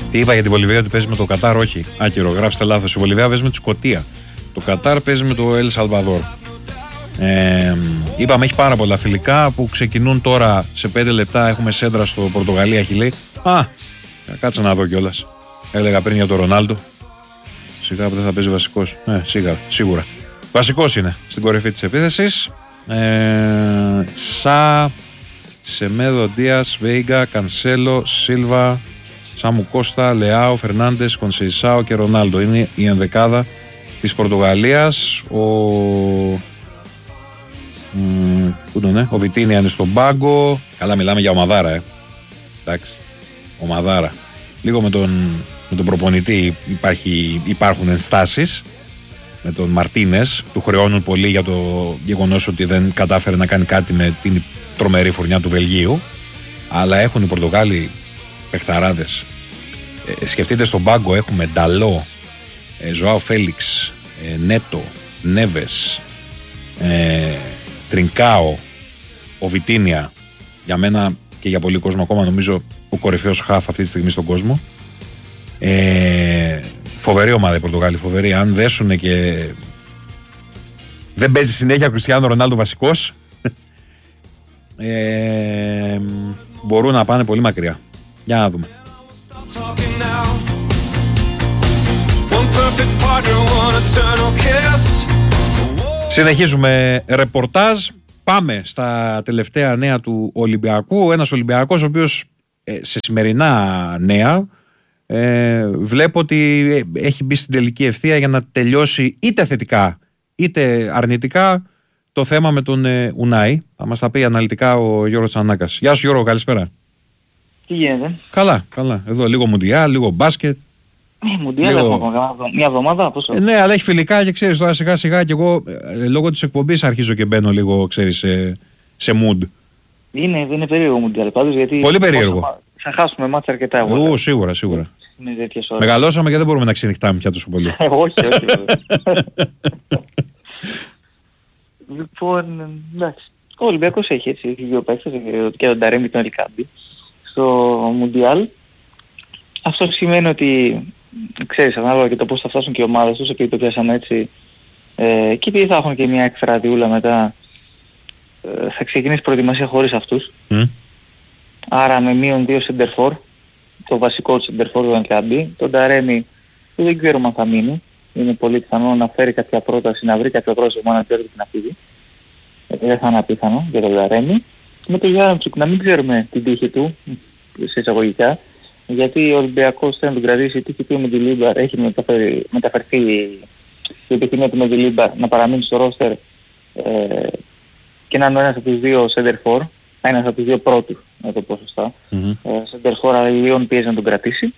Τι είπα για την Βολιβία ότι παίζει με το Κατάρ, όχι. Άκυρο, γράψτε λάθος. Η Βολιβία παίζει με τη Σκωτία. Το Κατάρ παίζει με το Ελ Σαλβαδόρ. Είπαμε έχει πάρα πολλά φιλικά που ξεκινούν τώρα σε 5 λεπτά. Έχουμε σέντρα στο Πορτογαλία-Χιλή. Κάτσε να δω κιόλας. Έλεγα πριν για τον Ρονάλντο. Σιγά που δεν θα παίζει βασικός. Σίγουρα. Βασικός είναι στην κορυφή της επίθεσης. Σεμέδο, Ντίας, Βέιγκα, Κανσέλο, Σίλβα, Σάμου Κώστα, Λεάο, Φερνάντες, Κονσεϊσάο και Ρονάλντο. Είναι η ενδεκάδα της Πορτογαλίας. Ο Βιτίνια είναι στον πάγκο. Καλά, μιλάμε για ομαδάρα, εντάξει. Ομαδάρα. Λίγο με τον προπονητή υπάρχουν ενστάσεις. Με τον Μαρτίνες. Του χρεώνουν πολύ για το γεγονός ότι δεν κατάφερε να κάνει κάτι με την τρομερή φουρνιά του Βελγίου. Αλλά έχουν οι Πορτογάλοι παιχταράδες. Σκεφτείτε στον πάγκο έχουμε Νταλό, Ζωάο Φέλιξ, Νέτο, Νέβες, Τρινκάο, ο Βιτίνια. Για μένα και για πολύ κόσμο ακόμα νομίζω ο κορυφαίος χαφ αυτή τη στιγμή στον κόσμο. Φοβερή ομάδα η Πορτογάλη, φοβερή. Αν δέσουνε και δεν παίζει συνέχεια ο Κριστιάνο Ρονάλντο βασικός, μπορούν να πάνε πολύ μακριά. Για να δούμε. Συνεχίζουμε ρεπορτάζ. Πάμε στα τελευταία νέα του Ολυμπιακού. Ένας Ολυμπιακός ο οποίος σε σημερινά νέα βλέπω ότι έχει μπει στην τελική ευθεία για να τελειώσει είτε θετικά είτε αρνητικά το θέμα με τον Ουνάι. Θα μας τα πει αναλυτικά ο Γιώργος Τσανάκας. Γεια σου Γιώργο, καλησπέρα. Τι γίνεται? Καλά. Εδώ λίγο μουντιάλ, λίγο μπάσκετ. Μουντιάλ έχουμε μια εβδομάδα, πόσο? Ναι, αλλά έχει φιλικά και ξέρεις τώρα σιγά σιγά και εγώ λόγω της εκπομπής αρχίζω και μπαίνω λίγο, ξέρεις, σε mood. Είναι περίεργο μουντιάλ πάντως, γιατί πολύ περίεργο. Θα χάσουμε μάτσα αρκετά. Σίγουρα. Μεγαλώσαμε και δεν μπορούμε να ξενυχτάμε πια τόσο πολύ. Όχι. Λοιπόν, εντάξει. Ο Ολυμπιακός έχει έτσι δύο παίκτες και τον Ταρέμι και τον Ελκάμπη στο Μουντιάλ. Αυτό σημαίνει ότι, ξέρεις, ανάλογα και το πώς θα φτάσουν και οι ομάδες τους, επειδή το πιάσαμε έτσι, και επειδή θα έχουν και μια εκστρατιούλα μετά, θα ξεκινήσει προετοιμασία χωρίς αυτούς. Άρα με μείον 2 σεντερφόρ, το βασικό σεντερφόρ του Ελκάμπη, τον Ταρέμι δεν ξέρουμε αν θα μείνει. Είναι πολύ πιθανό να φέρει κάποια πρόταση, να βρει κάποια πρόταση μόνο και να φύγει. Δεν θα είναι απίθανο για τον Ταρέμι. Με τον Γιάρεμτσουκ να μην ξέρουμε την τύχη του, σε εισαγωγικά, γιατί ο Ολυμπιακός θέλει να τον κρατήσει. Η τύχη του με τη Λίμπαρ έχει μεταφερθεί η επιθυμία του με τη Λίμπαρ να παραμείνει στο ρόστερ και να είναι ένας από τους δύο σέντερφορ, ένας από τους δύο πρώτους, να το πω σωστά. Σέντερφορ, αλλά η Λιόν πιέζει να τον κρατήσει.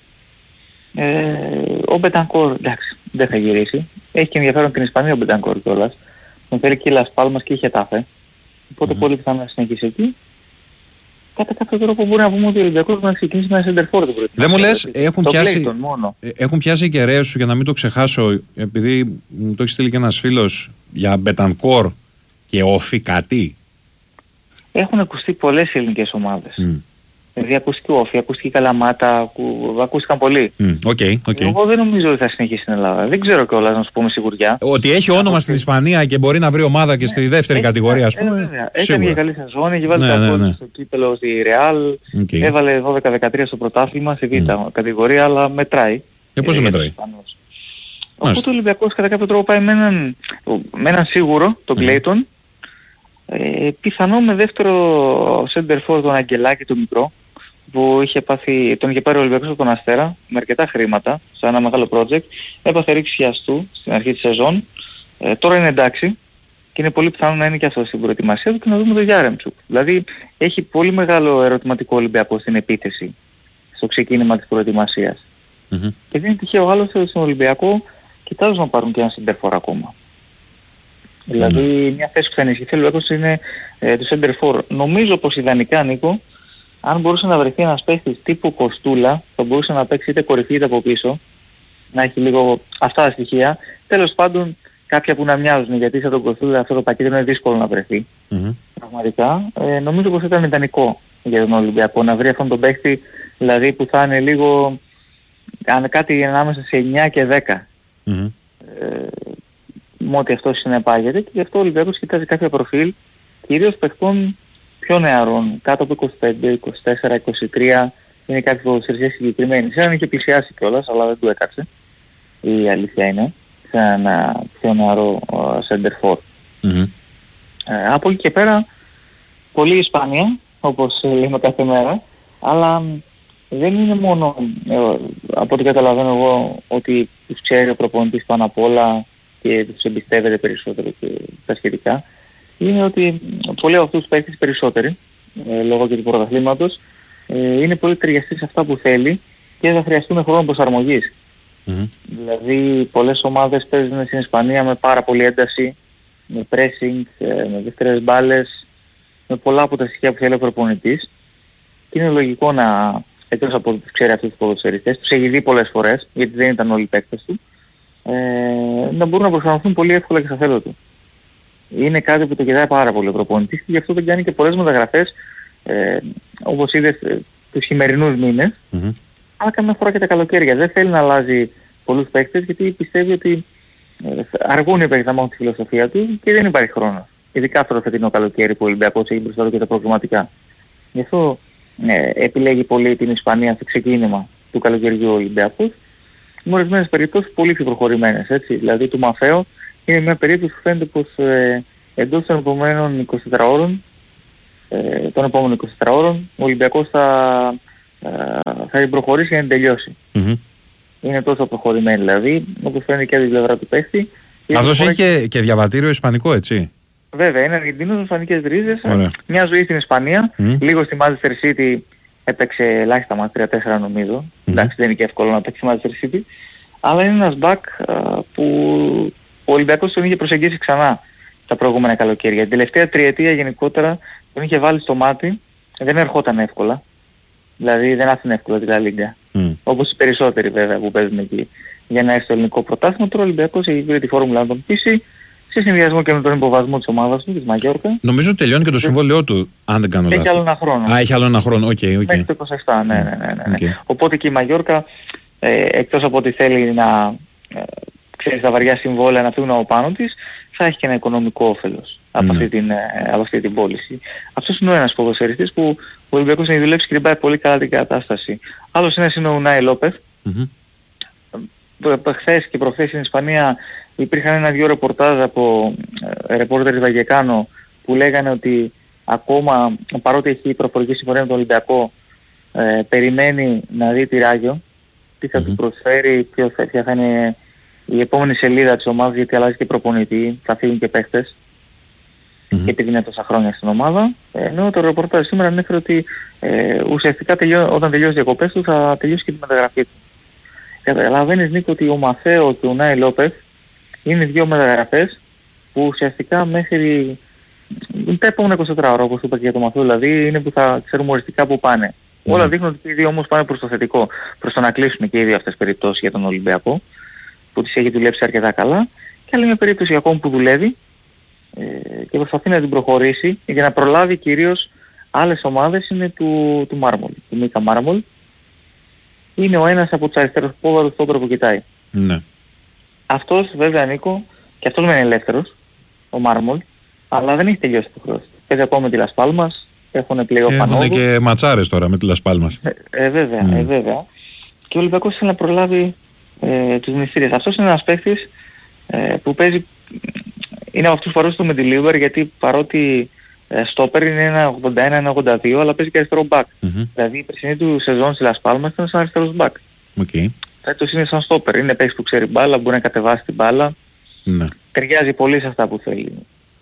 Ο Μπετανκόρ, εντάξει, δεν θα γυρίσει. Έχει και ενδιαφέρον την Ισπανία ο Μπετανκόρ κιόλας. Τον φέρει και η Λας Πάλμας και η Χετάφε. Οπότε πολύ πιθανό να συνεχίσει εκεί. Κατά κάποιο τρόπο μπορεί να πούμε ότι ο Ολυμπιακός να ξεκινήσει με ένα σεντερφόρ. Δεν μου λες, έχουν πιάσει και ρέες σου για να μην το ξεχάσω, επειδή μου το έχει στείλει και ένας φίλος για Μπετανκόρ και Όφι κάτι. Έχουν ακουστεί πολλές ελληνικές ομάδες. Δηλαδή ακούστηκε Όφι, ακούστηκε η Καλαμάτα, ακούστηκαν πολλοί. Εγώ δεν νομίζω ότι θα συνεχίσει στην Ελλάδα. Δεν ξέρω κιόλας να σου πούμε σιγουριά. Ότι έχει όνομα στην Ισπανία και μπορεί να βρει ομάδα και στη δεύτερη κατηγορία, ας πούμε. Έκανε και καλή σεζόν, έχει βάλει τα γκολ στο κύπελο στη Ρεάλ, έβαλε 12-13 στο πρωτάθλημα, στη Β' κατηγορία, αλλά μετράει. Πώς δεν μετράει? Οπότε ο Ολυμπιακός κατά κάποιο τρόπο πάει με έναν σίγουρο, τον Κλέιτον. Πιθανό με δεύτερο σέντερφορ τον Αγγελάκη το μικρό, που τον είχε πάρει ο Ολυμπιακός από τον Αστέρα με αρκετά χρήματα σε ένα μεγάλο project. Έπαθε ρήξη χιαστού στην αρχή της σεζόν. Τώρα είναι εντάξει και είναι πολύ πιθανό να είναι και αυτό στην προετοιμασία του και να δούμε τον Γιάρεμτσουκ. Δηλαδή έχει πολύ μεγάλο ερωτηματικό Ολυμπιακό στην επίθεση στο ξεκίνημα της προετοιμασίας. Και δεν είναι τυχαίο άλλο στον Ολυμπιακό κοιτάζουν να πάρουν και ένα σέντερφορ ακόμα. Δηλαδή μια θέση που θα ενισχυθεί ο Ολυμπιακός είναι το center for. Νομίζω πως ιδανικά, Νίκο, αν μπορούσε να βρεθεί ένας παίχτης τύπου Κοστούλα, θα μπορούσε να παίξει είτε κορυφή είτε από πίσω, να έχει λίγο αυτά τα στοιχεία. Τέλος πάντων κάποια που να μοιάζουν, γιατί σαν τον Κοστούλα αυτό το πακέτο είναι δύσκολο να βρεθεί. Πραγματικά. Νομίζω πως ήταν ιδανικό για τον Ολυμπιακό να βρει αυτόν τον παίχτη, δηλαδή που θα είναι λίγο κάνει κάτι ανάμεσα σε 9 και 10. Με ό,τι αυτό συνεπάγεται, και γι' αυτό ο Ολυμπιακός κοιτάζει κάποια προφίλ, κυρίως παιχτών πιο νεαρών, κάτω από 25, 24, 23, είναι κάποιοι ποδοσφαιριστές συγκεκριμένοι. Σε έναν είχε πλησιάσει κιόλας, αλλά δεν του έκατσε, η αλήθεια είναι, σε ένα πιο νεαρό center for. Από εκεί και πέρα, πολύ Ισπανία, όπως λέμε κάθε μέρα, αλλά δεν είναι μόνο, από ό,τι καταλαβαίνω εγώ, ότι τους ξέρει ο προπονητής πάνω απ' όλα και τους εμπιστεύεται περισσότερο και τα σχετικά. Είναι ότι πολλοί από αυτούς τους παίκτες περισσότεροι, λόγω και του πρωταθλήματος, είναι πολύ ταιριαστοί σε αυτά που θέλει και θα χρειαστούν χρόνο προσαρμογής. Δηλαδή πολλές ομάδες παίζουν στην Ισπανία με πάρα πολύ ένταση, με pressing, με δεύτερες μπάλες, με πολλά από τα στοιχεία που θέλει ο προπονητής, και είναι λογικό να, εκτός από ότι τους ξέρει αυτούς τους ποδοσφαιριστές, τους έχει δει πολλές φορές, γιατί δεν ήταν όλοι οι παίκτες του, να μπορούν να προσαρμοστούν πολύ εύκολα και στα θέλω του. Είναι κάτι που το κοιτάει πάρα πολύ ο προπονητής και γι' αυτό δεν κάνει και πολλές μεταγραφές, όπως είδες τους χειμερινούς μήνες, αλλά καμιά φορά και τα καλοκαίρια. Δεν θέλει να αλλάζει πολλούς παίκτες, γιατί πιστεύει ότι αργούν οι παίκτες να μάθουν τη φιλοσοφία του και δεν υπάρχει χρόνος. Ειδικά αυτό το φετινό καλοκαίρι που ο Ολυμπιακός έχει μπροστά του και τα προβληματικά. Γι' αυτό επιλέγει πολύ την Ισπανία στο ξεκίνημα του καλοκαιριού ο Ολυμπιακός, με ορισμένες περιπτώσεις πολύ πιο προχωρημένες, έτσι. Δηλαδή του Μαφέο είναι μια περίπτωση που φαίνεται πως εντός των επόμενων 24 ώρων, ο Ολυμπιακός θα την προχωρήσει για να τελειώσει. Είναι τόσο προχωρημένη, δηλαδή, όπως φαίνεται και από την πλευρά του παίχτη. Αυτός έχει και διαβατήριο ισπανικό, έτσι. Βέβαια, είναι Αργεντίνος με ισπανικές ρίζες, μια ζωή στην Ισπανία, λίγο στη Manchester City έπαιξε ελάχιστα μάτια, 3-4 νομίζω. Εντάξει, δεν είναι και εύκολο να παίξει Manchester City, αλλά είναι ένας back που ο Ολυμπιακός τον είχε προσεγγίσει ξανά τα προηγούμενα καλοκαίρια. Την τελευταία τριετία γενικότερα τον είχε βάλει στο μάτι, δεν ερχόταν εύκολα. Δηλαδή δεν άφηνε εύκολα τη La Liga. Όπως οι περισσότεροι βέβαια που παίζουν εκεί. Για να έρθει στο ελληνικό πρωτάθλημα, τώρα ο Ολυμπιακός έχει βρει τη φόρμουλα να τον πείσει, σε συνδυασμό και με τον υποβασμό της ομάδας του, της Μαγιόρκα. Νομίζω ότι τελειώνει και το συμβόλαιό του, αν δεν κάνω λάθος. Έχει άλλο ένα χρόνο. Έχει άλλο ένα χρόνο, οκ. Μέχρι το 27, ναι. Οπότε και η Μαγιόρκα, εκτός από ότι θέλει να ξέρει τα βαριά συμβόλαια να φύγουν από πάνω της, θα έχει και ένα οικονομικό όφελος από αυτή την πώληση. Αυτός είναι ο ένας ποδοσφαιριστής που ο Ολυμπιακός έχει δουλέψει και πάει πολύ καλά την κατάσταση. Άλλος ένας είναι ο Ουνάι Λόπεθ. Χθες και προχθές στην Ισπανία υπήρχαν ένα-δυο ρεπορτάζ από ρεπόρτερ Βαγεκάνο που λέγανε ότι ακόμα, παρότι έχει προφορική συμφωνία με τον Ολυμπιακό, περιμένει να δει τη Ράγιο, τι θα του προσφέρει, ποια θα είναι η επόμενη σελίδα της ομάδας, γιατί αλλάζει και προπονητή, θα φύγουν και παίχτες, και επειδή είναι τόσα χρόνια στην ομάδα. Ενώ το ρεπορτάζ σήμερα ανέφερε ότι ουσιαστικά όταν τελειώσει διακοπές του θα τελειώσει και τη μεταγραφή του. Καταλαβαίνεις, Νίκο, ότι ο Μαθαίο και ο Ουνάι Λόπεθ είναι δύο μεταγραφές που ουσιαστικά μέχρι τα επόμενα 24 ώρα, όπως είπα και για το Μαθαίο, δηλαδή είναι που θα ξέρουμε οριστικά που πάνε. Όλα δείχνουν ότι οι δύο όμως πάνε προς το θετικό, προς το να κλείσουν και οι δύο αυτές τις περιπτώσεις για τον Ολυμπιακό, που τις έχει δουλέψει αρκετά καλά, και άλλη μια περίπτωση ακόμα που δουλεύει και προσπαθεί να την προχωρήσει για να προλάβει κυρίως άλλες ομάδες, είναι του Μάρμολ, του Μίκα Μάρμολ. Είναι ο ένας από τους αριστερούς πόδαρους τότε που κοιτάει. Ναι. Αυτός βέβαια, Νίκο, και αυτός είναι ελεύθερος, ο Μάρμολ, αλλά δεν έχει τελειώσει το χρόνο. Παίζει ακόμα με τη Λας Πάλμας, έχουν πλέον πανόδου. Έχουν και ματσάρες τώρα με τη Λας Πάλμας. Βέβαια. Και ο Ολυμπιακός θέλει να προλάβει τους μυστήρες. Αυτός είναι ένας παίκτης που παίζει, είναι από αυτούς φορούς του με τη Λίβερ, γιατί παρότι στόπερ είναι ένα 81-1-82, αλλά παίζει και αριστερό μπακ. Δηλαδή η περσινή του σεζόν στη Λας Πάλμας ήταν σαν αριστερός μπακ. Φέτος είναι σαν στόπερ, είναι παίκτης που ξέρει μπάλα, μπορεί να κατεβάσει την μπάλα. Ταιριάζει πολύ σε αυτά που θέλει.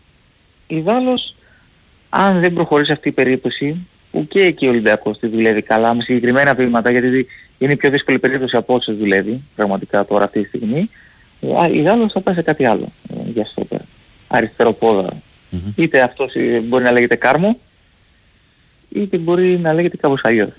Ιδάλλως, αν δεν προχωρήσει αυτή η περίπτωση, που και εκεί ο Ολυμπιακός τη δουλεύει καλά, με συγκεκριμένα βήματα, γιατί είναι η πιο δύσκολη περίπτωση από όσες δουλεύει πραγματικά τώρα αυτή τη στιγμή, ιδάλλως θα πάει σε κάτι άλλο για στόπερ. Αριστεροπόδαρο. Είτε αυτός μπορεί να λέγεται Κάρμο, είτε μπορεί να λέγεται κάπως αλλιώς.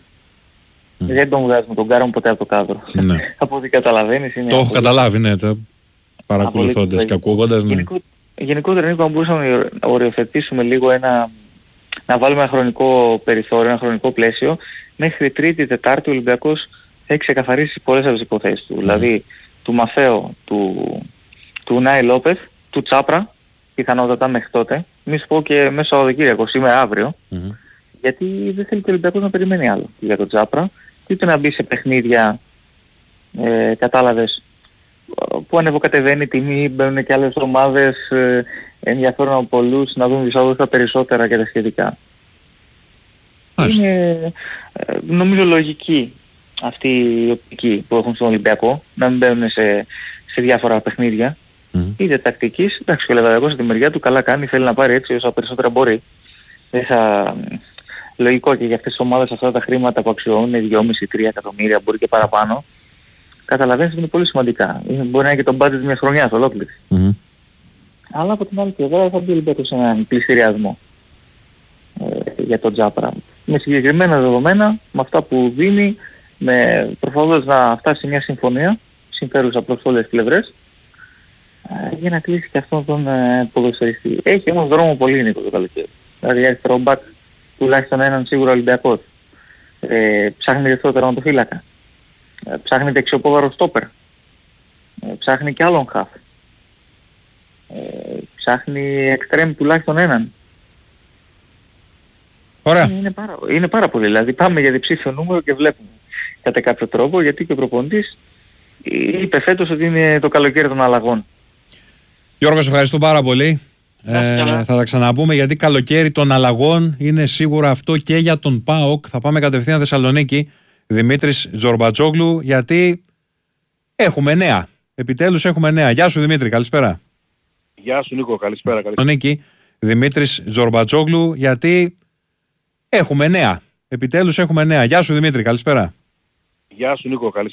Δεν τον βγάζουμε τον Κάρμο ποτέ από το κάδρο. Από ό,τι καταλαβαίνεις. Το έχω καταλάβει, ναι, παρακολουθώντας και ακούγοντας. Ναι. Γενικότερα, Νίκο, αν μπορούσαμε να οριοθετήσουμε λίγο να βάλουμε ένα χρονικό περιθώριο, ένα χρονικό πλαίσιο, μέχρι Τρίτη, Τετάρτη ο Ολυμπιακός έχει ξεκαθαρίσει πολλές από τις υποθέσεις του. Δηλαδή του Μαθαίο, του Νάι Λόπεθ, του Τσάπρα, πιθανότατα μέχρι τότε. Μη σου πω και μέσα Σαββατοκύριακο, σήμερα αύριο. Γιατί δεν θέλει και ο Ολυμπιακός να περιμένει άλλο για τον Τσάπρα. Και ούτε να μπει σε παιχνίδια, κατάλαβες, που ανεβοκατεβαίνει η τιμή, μπαίνουν και άλλες ομάδες, ενδιαφέρον από πολλούς να δουν δισόδοστα περισσότερα και τα σχετικά. Είναι νομίζω λογική αυτή η οπτική που έχουν στον Ολυμπιακό, να μην μπαίνουν σε διάφορα παιχνίδια. Είτε τακτικής, εντάξει, και ο Ολυμπιακός στη μεριά του καλά κάνει, θέλει να πάρει έτσι όσα περισσότερα μπορεί. Λογικό και για αυτές τις ομάδες αυτά τα χρήματα που αξιώνουν 2,5-3 εκατομμύρια, μπορεί και παραπάνω, καταλαβαίνεις ότι είναι πολύ σημαντικά. Μπορεί να είναι και το budget μιας χρονιάς ολόκληρης. Αλλά από την άλλη πλευρά θα μπει ο Ολυμπιακός σε έναν πληστηριασμό για τον Τσάπρα. Με συγκεκριμένα δεδομένα, με αυτά που δίνει, με προφανώς να φτάσει σε μια συμφωνία συμφέρουσα προς όλες τις πλευρές, για να κλείσει και αυτόν τον ποδοσφαιριστή. Έχει όμως δρόμο πολύ Νίκο το καλοκαίρι. Δηλαδή αριστερό μπακ, τουλάχιστον έναν σίγουρο Ολυμπιακός. Ψάχνει δευτό τερματοφύλακα. Ψάχνει δεξιοπόδαρο στόπερ. Ψάχνει και άλλον χαφ. Ψάχνει εξτρέμ τουλάχιστον έναν. Ωραία. Είναι πάρα πολύ. Δηλαδή πάμε για διψήφιο νούμερο και βλέπουμε κατά κάποιο τρόπο, γιατί και ο προπονητής είπε φέτος ότι είναι το καλοκαίρι των αλλαγών. Γιώργο, σε ευχαριστώ πάρα πολύ. Θα τα ξαναπούμε, γιατί καλοκαίρι των αλλαγών είναι σίγουρα αυτό και για τον ΠΑΟΚ. Θα πάμε κατευθείαν Θεσσαλονίκη. Δημήτρης Τζορμπατζόγλου, γιατί έχουμε νέα. Επιτέλους έχουμε νέα. Γεια σου Δημήτρη, καλησπέρα. Γεια σου Νίκο, καλησπέρα. Θεσσαλονίκη, Δημήτρης Τζορμπατζόγλου, γιατί έχουμε νέα. Επιτέλους έχουμε νέα. Γεια σου Δημήτρη, καλησπέρα. Γεια σου Νίκο, καλησπέρα.